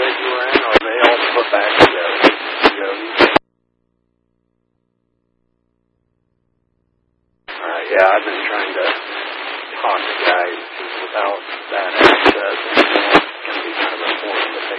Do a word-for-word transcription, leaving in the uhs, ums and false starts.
that you were in, or are they all put back together? Jody? Alright, yeah, I've been trying to talk to guys, because without that access, it's going to be kind of important to take